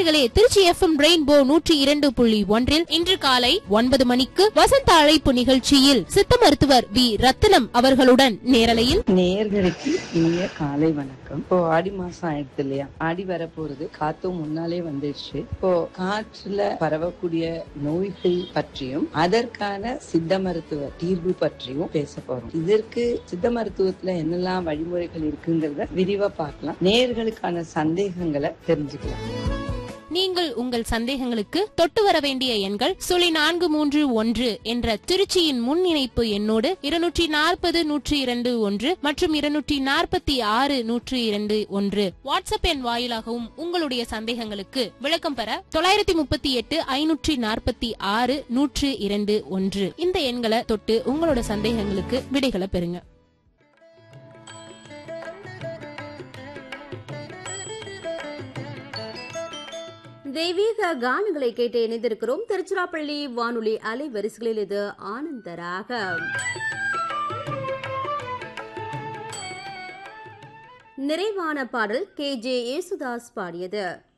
நேயர்களே, Trichy FM rainbow 102.1 இன்று காலை 9 மணிக்கு வசந்த அழைப்பு நிகழ்ச்சியில் சித்த மருத்துவர் வி ரத்தினம் அவர்களுடன் நேரலையில். நேயர்களுக்கு இனிய காலை வணக்கம். இப்போ ஆடி மாசம் ஆயிடுது இல்லையா? ஆடி வர போறது, காத்தும் முன்னாலே வந்துடுச்சு. இப்போ காற்றுல பரவக்கூடிய நோய்கள் பற்றியும் அதற்கான சித்த மருத்துவ தீர்வு பற்றியும் பேச போறோம். இதற்கு சித்த மருத்துவத்துல என்னெல்லாம் வழிமுறைகள் இருக்குங்கிறத விரிவா பார்க்கலாம். நேயர்களுக்கான சந்தேகங்களை தெரிஞ்சுக்கலாம். நீங்கள் உங்கள் சந்தேகங்களுக்கு தொட்டு வர வேண்டிய எண்கள் 0431 என்ற திருச்சியின் முன் இணைப்பு எண்ணோடு 240-102-1 மற்றும் 246-102-1 வாட்ஸ்அப் எண் வாயிலாகவும் உங்களுடைய சந்தேகங்களுக்கு விளக்கம் பெற 938-546-102-1 இந்த எண்களை தொட்டு உங்களோட சந்தேகங்களுக்கு விடைகளை பெறுங்க. தெய்வீக கானங்களை கேட்டு இணைந்திருக்கிறோம். திருச்சிராப்பள்ளி வானொலி அலைவரிசைகளில் இது ஆனந்தராக. நிறைவான பாடல் KJ யேசுதாஸ் பாடியது.